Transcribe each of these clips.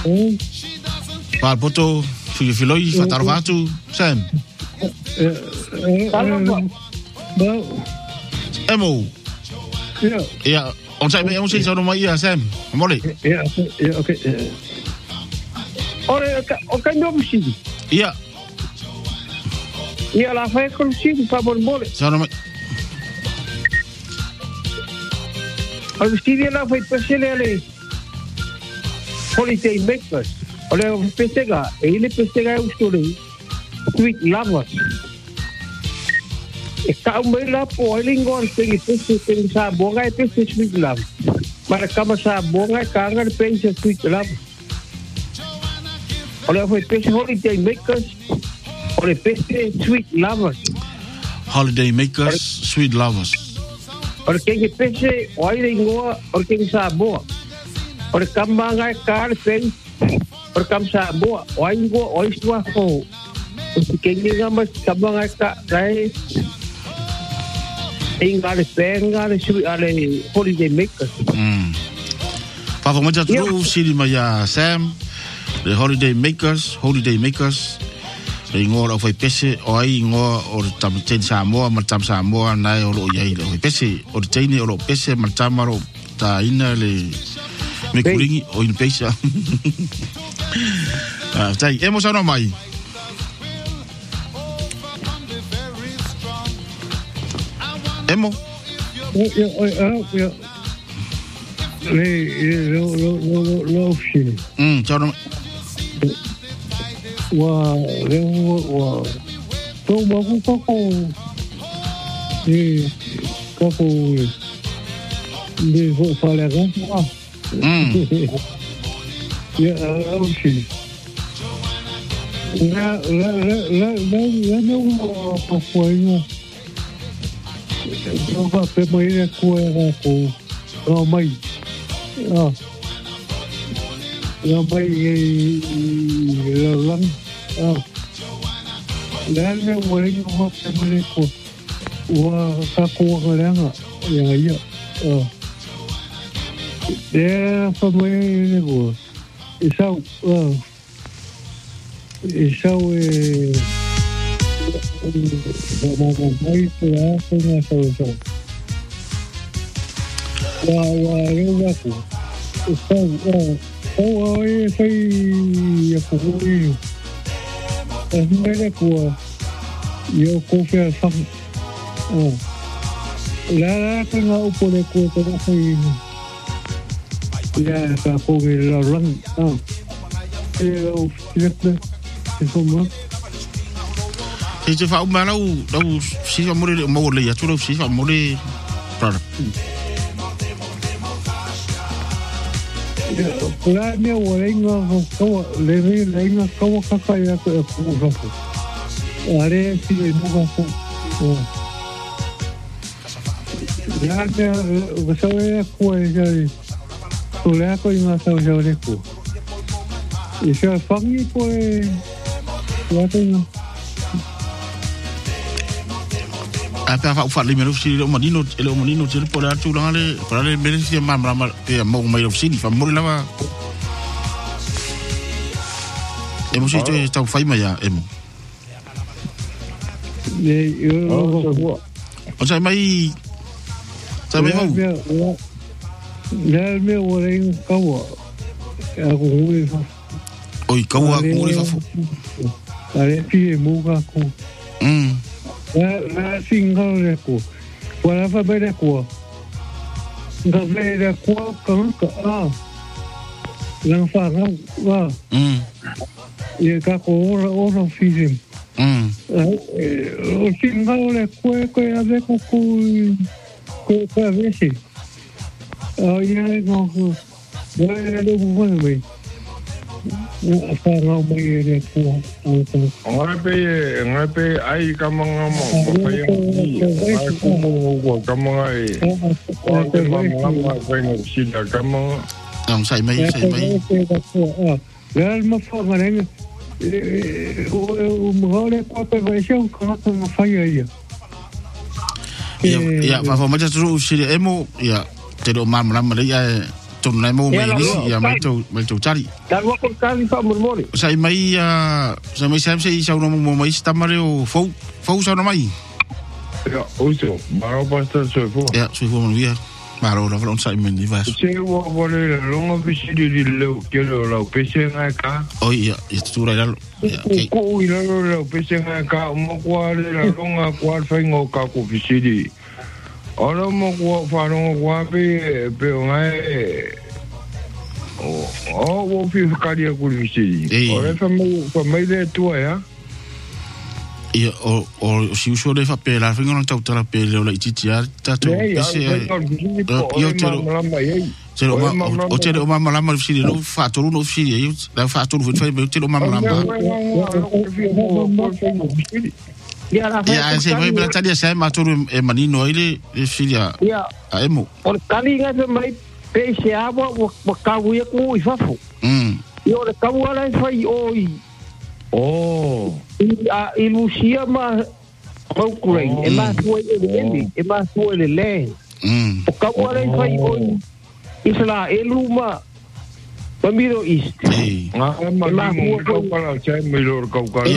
Pa poto filoi fataro fatu Sam. Emo. Ja, on sai on so no mai Sam. Mole. Ja, okay. Ora no musi. Ja. Ja, la fai con si pa mole. Sono mai. Al stile la fai pesele ale. Holiday makers. Ole pesega, ele pesega ustori. Sweet lovers. Eka umela po lingor pengi pesi pengi sa bonga pesi sweet love. Mara kama sa bonga kangar pengi sweet love. Ole foi pesi holiday makers. Ole pesi sweet lovers. Holiday makers, sweet lovers. Ole kengi pesi oile ngoa ole kengi sa boa. Ole kama ngai kar pengi. Ole kama sa boa oile ngoa oile swa ko. Kengi ngama kama ngai ka kai. Ingale pengale sui ale holiday makers. Papa mo jatu sili maya Sam. The holiday makers. Le ngora foi pese o ai ngo o tamten Samoa matam Samoa nai o lo yai lo pese o tini o lo pese matamaro ta ina le me kuringi o in pesa. Tai emo sa no mai. Emo. Ja. Nee, lo officiële. Ciao. Wa. Tô bagu kako. Kako. De fala gan. Ja, officiële. La não papoinha. Eu vou ter mais coisa com a mãe. A mãe lá. Lá não vou ter mais com o com a aí. É a família go. Isso é Mai pula kena sahaja. Wa aku. Ai sai aku ni. Asmene aku. Yo confia sam. La kena upole ku tengah sai. Ya ka ko la run. Siapa? Semua. Te fa uma lau si fa more mo le ya tu si fa more para la me orenga ko le nga ko ka ya ko ko are si le mo ko ya me so ya ko ya to le ko nga so ya le ko e se fa mi ko ya tenho apa fa le mero si o manino tele por atu le beneficia mamra pe mo mai si fa mo lava emo si sta fai mai ya emo o sai mai mo le me ore kawa a ko uri fa oi kawa ko uri fa ale pi mo ka ko La single ko. Wala fa bere ko. Nga bere ko kan ka. Lang fa nga. Ye ka ko ora film. O single ko ave ko a veces. Ya no. Ya lo bueno me. Sekarang mai ko. Ngape ai kamanga mo pai ai ko kamanga ai mama ko no sida kamanga ang sai mai ya ma fa mare o mole ko pe vai ser ko no fai aí ya fa ma tu si emo ya te do mam ram le ya tonu nai mo mai ni ia mai to tari ta wa ko kali fa mo mo sai mai sam sei sa no mo mai stamare o fou sa no mai ya oito maro pasta so fo ya so fo mo via maro la front sai men divas se wo vole longo visidi di lo que lo pese ka o ia tu ra ko ira lo pese ka mo kwa la longa kwa fa ngo ka ko visidi ora mo kwa fa no kwa pe ngai o fi karia ku visidi ora fa mai de tu ya ia o si uso de fa pe la fingo no tau tara pe le o la ititia tato pese io te o mama la ma fili no fa toru no fili la fa toru fa te o mama la ia se vai bla tadia sai ma toru e manino ile fili a emo o kali nga mai pese a wa ka wi ku i fa fo io le ka wa la fa oi ilusia ma Ukraine e ma foi ele e ma foi ele o kawara fai o isla eluma Miro East ma foi para chai melhor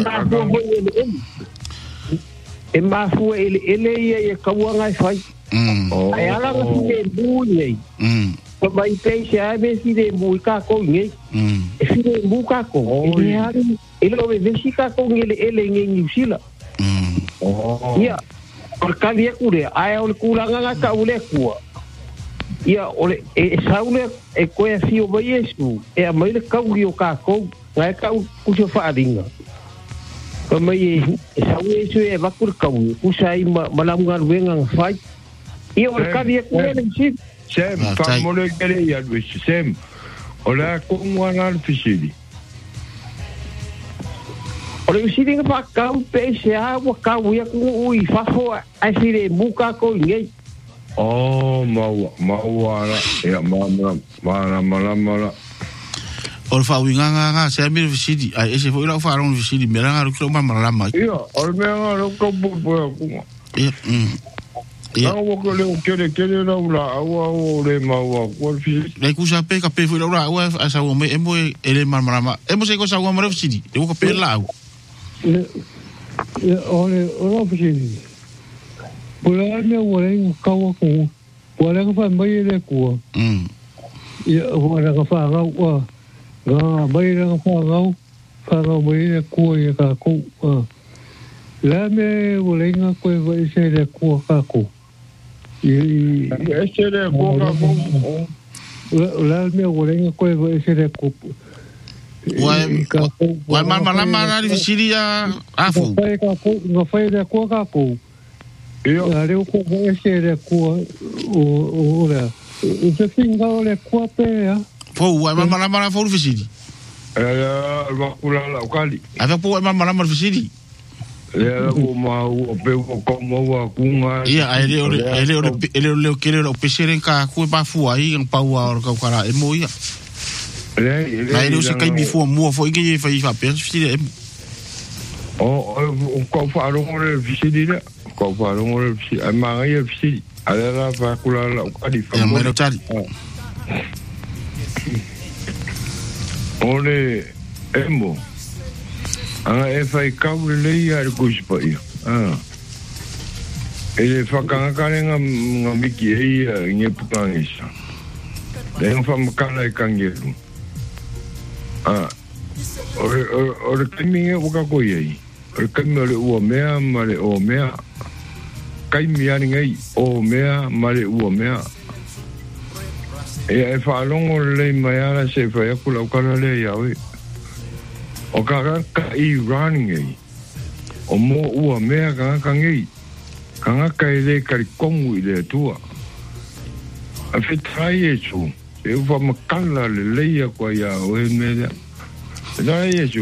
e ma foi ele e kawanga fai ai ala nga se buye ko mai peixe a me si de buika ko ngai e si de buka ko ele o vesi ka ko ele ngi usila ia por kali kure ai o kulanga nga ka ule ku ia ole e saule e ko e si o yesu e a mai le ka u ka ko ngai ka ku se fa dinga ko mai e saule su e va kur ka ku sai malamgar wenga fai ia o kali kure le si Sem, famole kere ya wish sem. Ola ko ngwana fisidi. Ola fisidi ka ka pese a wa ka wi ku ui fa fo a sire buka ko ngai. Oh, mawa ya mala. Ol fa winga nga se mi fisidi. Ai ese fo ila fa ron fisidi meranga ro ko mama la mai. Ia, ol me nga ro ko bu ku. Ia. Não vou querer não lá o le mau o fiz le kusa pe ka pe foi lá o asa o me emo ele marmara emo se cosa o mara fidi eu ko pe lá o fiz por lá me o le ka o ko por lá fa mai le ko e o lá fa ga o ga mai le fa ga mai le ko e ka ko lá me o le nga ko vai ser le ko ka ko ese de coca con la me orenga ko ese de copo Wai mama ni fisiria afu. Nga fai de coca ko. Ya leo ko ese de ko ora. Se finga ole ko pe ya. Fo wai mama fo fisiri. Va kula la ukali. Ave po mama fisiri. Era o pego como a cunga. Ia, ele querer o peseren ka ku ba fu ai ang pau a ka kara e moia. Ele se kai bifo mo fo ige fai fa pe fisiri. O ko fa ro ngore fisiri. Ko fa ro ngore fisiri. Ma ngai fisiri. Ala fa kula la ukali fa. Ya mero tari. Ole emo. E fai kaure lei ar kuspa ia. Ele whakangakare ngā miki e nge putangisa. Le ngā whamakala e kangeru. Ore kaimi e wakako iei. Ore kaimi ole ua mea ma le o mea. Kaimi ani ngai o mea ma le ua mea. E whaalongo lei mai ara se whai aku lau kara le iawe. O ka i running ei. O mo ua mea ka ngei. Ka ngaka i le kari kongu i le tua. A whetrai e su. E uwa makala le leia kwa ia o e mea. Whetrai e su.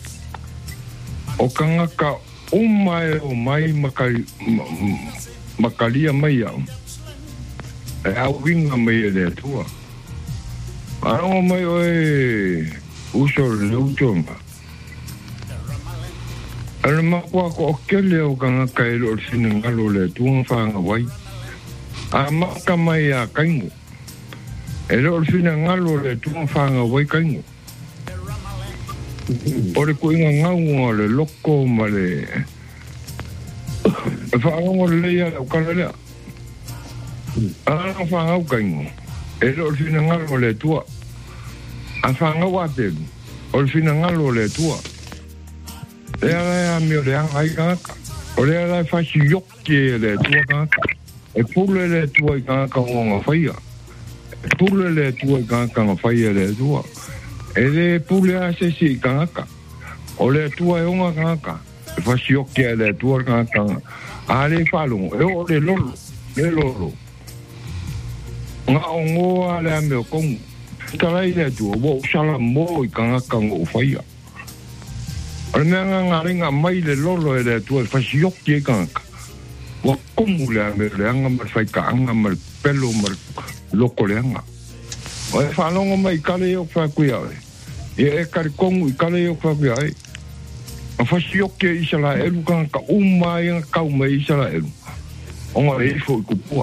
O ka ngaka umae o mai makalia mai au. E au winga mai e le tua. Arongo mai o e uso le utonga. Ana makua ko kele o kanga kai lo sine ngalo le tuang fanga wai. A maka mai a kaingo. E lo fina ngalo le tua whanga wai kaingo. Ore ko inga ngau le loko ma le whaongo le ia au kala lea. Ana whanga au kaingo. E lo fina ngalo le tua. A whanga watelu. Ore fina ngalo le tua. E ala mi o le ai kaka. Ore ala fashi yoke le tua kaka. E pule le tua i kaka ngonga whaia. Pule le tua i kaka nga whaia le tua. E le pule a se si i kaka. O le tua e onga kaka. E fashi yoke le tua kaka. A le whalungo. E o le lolo. Le lolo. Nga o ngoa le ame o kongu. Karai le tua. Wo usala mo i kaka ngo whaia. Ora mea ngā ringa mai le lolo e le tua. E fashi yoke e kaka. Wa kongu le ame le anga mar whaika anga mar pelo mar loko le anga. O e whanonga mai kare o whakui awe. E kare kongu i kare o whakui awe. A whasioke i sala eru ka umai nga kau mai i sala eru. O ngā reifo i kupua.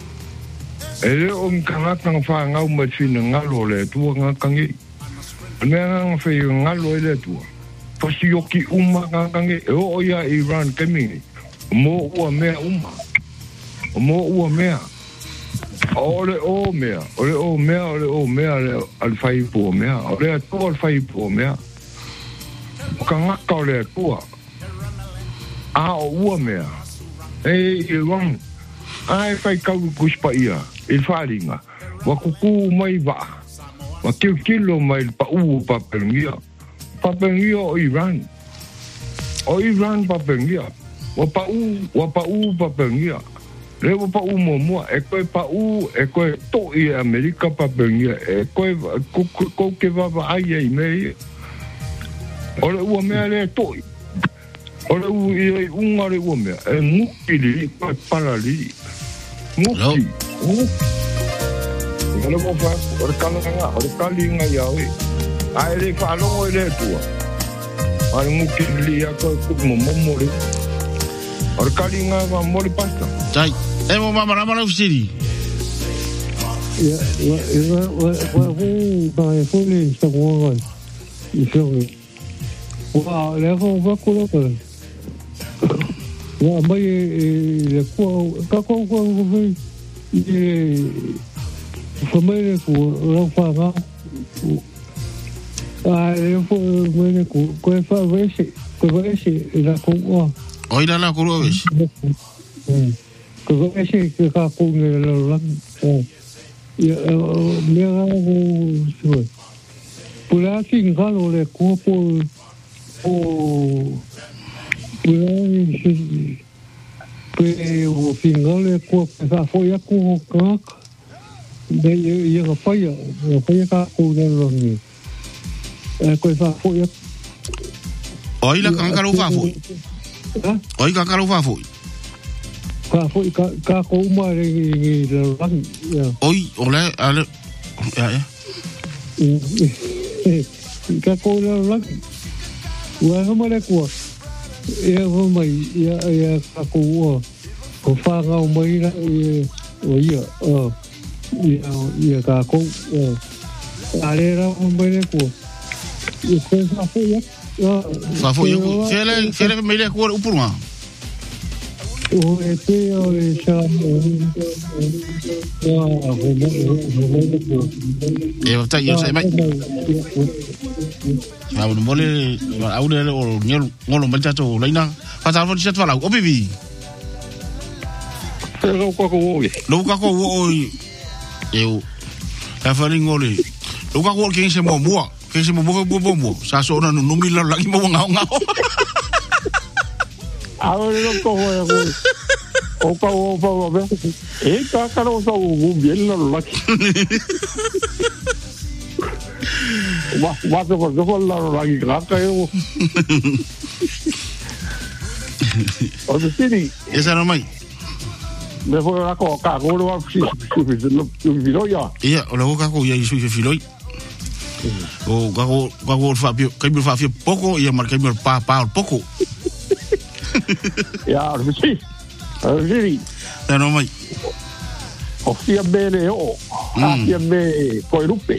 E leo o ngangata nga whangau mai whina ngalo le tua ngā kange. Mea ngā whai ngalo e le tua. Whasioki uma ngā kange. E o ia Iran kemini. Mo ua mea uma. Mo ua mea. Ole o mea. Ole o mea. Ole o mea. Al whaipu o mea. Ole atua al whaipu o mea. Ka ngaka o le atua. A o ua mea. E wang. Ai whai kau kuspa ia. I wharinga. Wa kuku mai wa. Wa kilo mai pa uu papengia. Papengia o Iran. O Iran papengia. Wa pa u papengia. Le wa pa u mo e koe pa u e koe to i Amerika papengia e koe ko ke va ai ai me. Ora u me le to. Ora u i unga le u me e muki li koe para li. Muki. Ngalo mo fa ora kala nga ya we. Ai le fa lo le tua. Ai muki li ya ko mo le. Ora kalinga va mori pasta. Tai, e mo mama na usiri. Ya, ba fuli sta mo. Iso. Wa le va ko ko. Wa mai le ko ka ko vai. Família ko lo fa ga. Le fo mai ko fa vai la ko. Oi la ko ro wes. Ko vai que ka ko le lo ya me go so. Pula sin galo le ko pula pe o fingale ko fa foi a ko ka de ia ka foi ka ko le lo ni. Ko fa foi. Oi la kan ka ro fa foi. Oi ka lo fa foi. Ka foi ka ko uma re le ran. Oi ole ale ya. Ka ko le ran. Wa mo le ko. E ho mai ya ka ko fa ga mai na o ia ka ko ale ra mo le ko. E ko fa foi. Fa foi. Fele me le ko upurma. O e o sa e ta yo sai mai. Ma un mole au le o ngolo mata to leina. Fa ta fo se fala o bibi. Lo ka ko wo eu. Ta fa ngole. Lo ka ko ke se mo mo. Ke se mo mo. Sa so na no mi la ki mo ngao. Ahora no cojo o pa ver esta cara o bien lo laki va por la laki kaka yo o sí esa no mai me fue la coca go lo si lo viro ya ia o lo ka ko ya su filoi o ka go fa pio ka mi fa poco ia marca mi pa poco. Ja, precies. Dat is niet. Ja, nou maar. Of via BNO. Asia me koi rupe.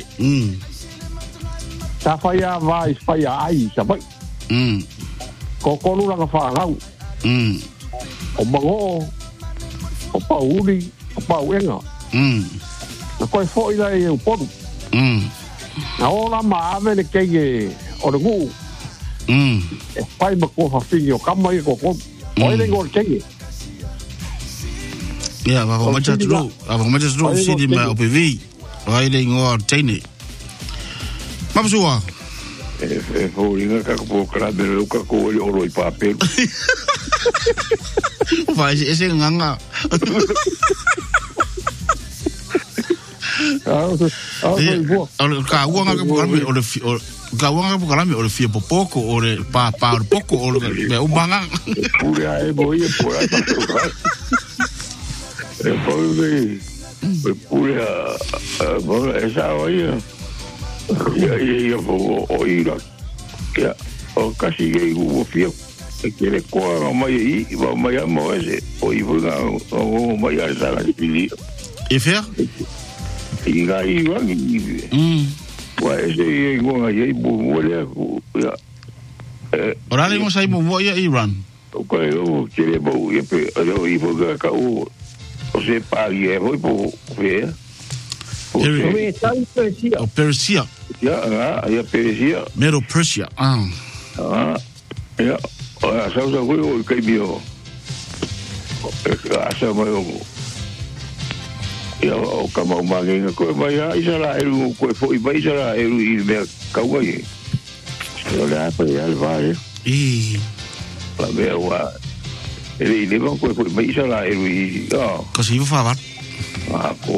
Ta whaia vai, whaia ai, sa vai. Ko kolu ranga whāngau. O mango, o pauri, o pauenga. Na koe fōi lai e uporu. Na ora maame le kei o le ngu. E whai ma kua whawhingi o kama i ko kodu. Oi le ngor kei. Ia, wako macha tru sidi ma OPV. Oi le ngor teine. Mapasua. E fōringa kako karabe uka ko i oro i pāperu. Vai ese nganga. Ka uanga ka pokalame o le ka uanga ka pokalame o le fia popoko o le pa poko o le umanga. Pure ai boi e pura. E pure bona esa oia. Ia o ira. Ya o kasi ge u fia que le coa mai I va mai mo ese o I vuga o mai a sala de e fer I ga I va wa ese ngo ai bu wole ya ora le mo sai mo ia Iran o ko o que bo e pe o I vuga ka o se pa ie voi po fe o Persia ya Persia Medo Persia ya a sausa foi o que bio a sa mai o ya o kama o mangenga ko mai a isara eru ko foi mai isara eru I me kawai yo la pa ya vale la veo a ele le van ko foi mai isara eru I ko si fa va ko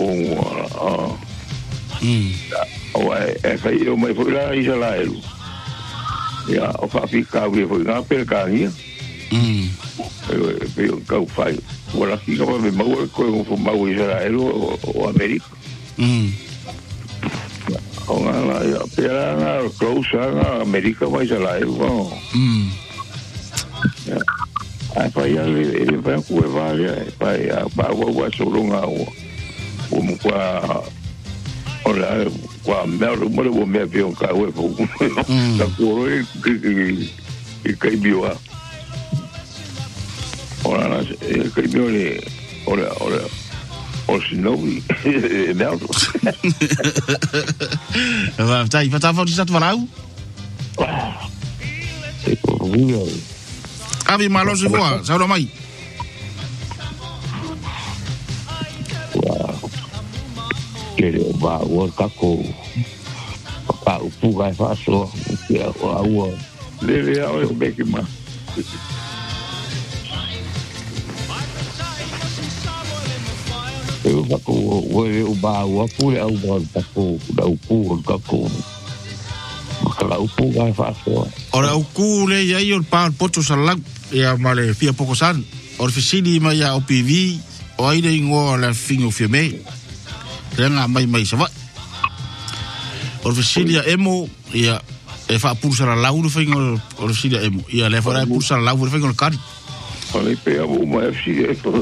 o e fai o mai foi la isara eru ya o fa fica o foi na percaria eu cau fai ora fica me mau ko o mau Israel o América o na ya pera na close na América vai Israel ai fai ele vai com varia vai a o solonga o mo qua ora qua me me avião caiu da cor e caiu ora caiu ora o sinovi meldo va tá fa di varau Abi malo se voa sa mai Kere ba o kako pa o puga faso que a o le a o bekima eu kako o ba o pule au ba kako da o pu kako makala o puga faso ora o kule ia I o pa poto sala ia male fia poko san or fisini mai a OPV o ai de ngo la fingo fiame Renga mai sa va. Orvisilia emo ia e fa pulsa la lauro fengo orvisilia emo ia le fa pulsa la lauro fengo cari. Ole pe amo ma FC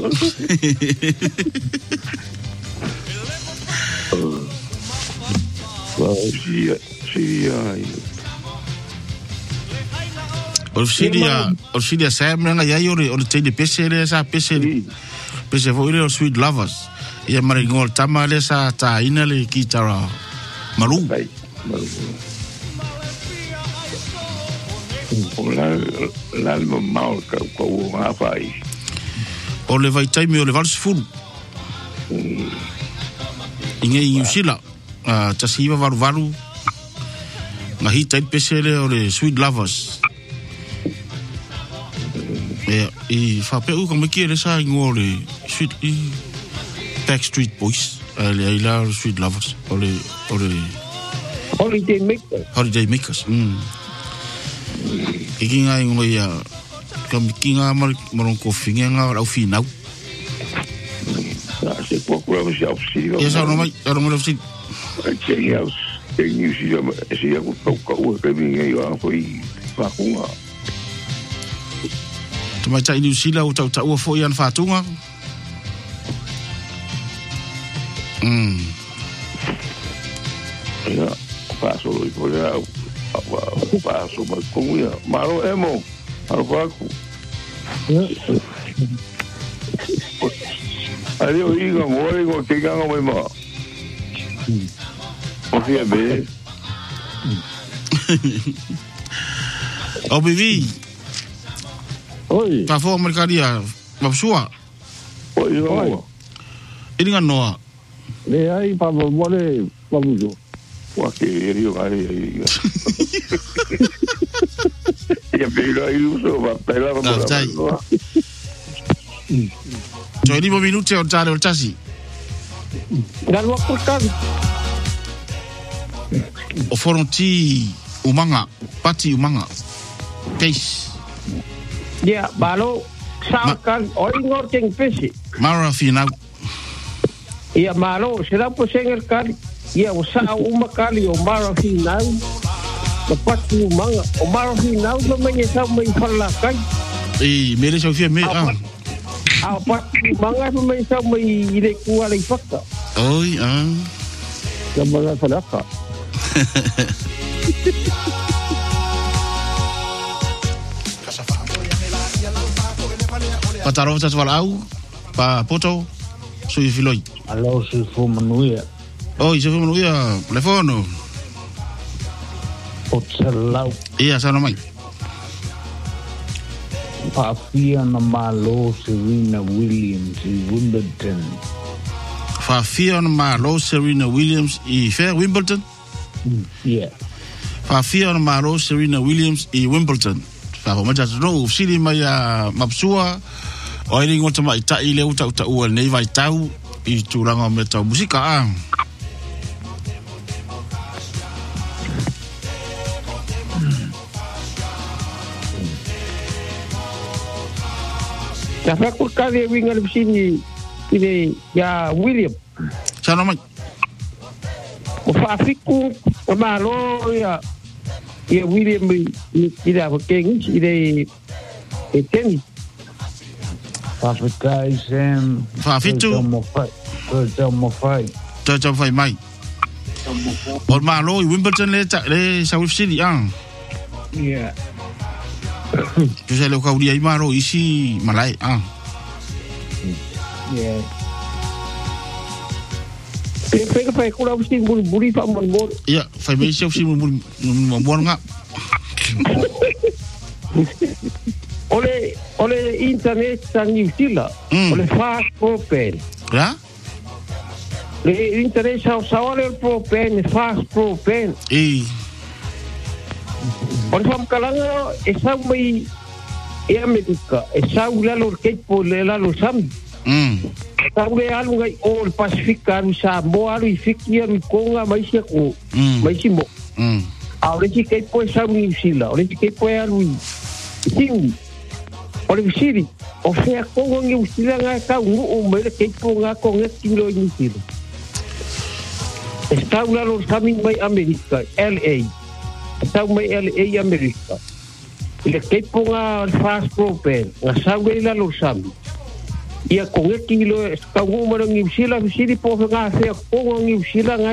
Orvisilia Sam nga ia o te de pesere sa pesere. Pese foi o Sweet Lovers. Ia maringol tama le sa ta ina le kitara maru la mal ko ma fai o le vai taimi o le vals fulu inge Usila ta siva varu na hita pesele o le Sweet Lovers e fa pe u como que sa ngole Sweet Backstreet Boys, les Sweet Lovers, Holiday Makers. Ikinga ingoia, kamikinga maron kofinga nga au finau. Se pouco eu já oficial. Ya sa no mai, era mo oficial. Que se eu pouco que vinha eu foi pa kunga. Tama ta New Zealand o ta o foi an fatunga. Ya, paso lo por ya. Paso ma kuya. Maro emo. Maro paku. Adio iga moi go que gango mai ma. O fia be. O bivi. Oi. Pa fo mercadia. Mapsua. Oi, oi. Ini kan noa. Le ai pa mole pa mujo. Wa que rio ai. Ya pelo aí uso va pela va. So ini 5 minuti o tare o tasi. Dan waktu kan. O foronti umanga, pati umanga. Case. Ya, balo sakan oi ngor keng pesi. Mara final. Ia malo, será po sengel kali. Ia usa uma kali o mara final. Pati umanga, o mara final no menyesal mai falakai. Mele sa fia me Pati umanga no menyesal mai ile kuala ifaka. Oi, Yang mana falaka. Pataro sa au pa poto sui filoi. Alo si fu manuia. Oi, se fu manuia telefono. O tselau. Ia sa no mai. Fafia na malo Serena Williams i Wimbledon. Fafia na malo Serena Williams i Fair Wimbledon. Yeah. Fafia na malo Serena Williams i Wimbledon. Fa ho maja no sili mai mapsua. O iri ngota mai ta ile uta ua nei vai tau i turanga me tau musika Ya fakul kali wingal sini ini ya William. Sana mai. O fafiku malo ya William ida bakeng ide tenis. Fafikai sem. Fafitu. Tau fai mai. O malo i Wimbledon le South City Yeah. Tu sai lo kau dia i maro isi malai Yeah. Pega fai kula mesti buri fa mon. Iya, fai mai siap si mun ngak. Ole internet sa New Zealand. Ole fast propane. Ya? Le internet sa ole propane, fast propane. Ole fam kalanga esa mai e Amerika, esa ulalo ke po le lalo sam. Sa ule alu ngai o Pasifika nu sa mo alu ifikia nu konga mai sia ko. Mai simo. Ole si ke po sa New Zealand, ole si ke po alu. Ting. Ole visiri, o fea kongo ngi usila nga ka o mere ke po nga ko nga kilo ni sila. Está ulalo sami mai Amerika, LA. Está mai LA Amerika. Ile ke po nga fast propane, nga sa ulalo sami. Ia ko nga kilo ka mo ngi usila visiri po nga fea kongo ngi usila nga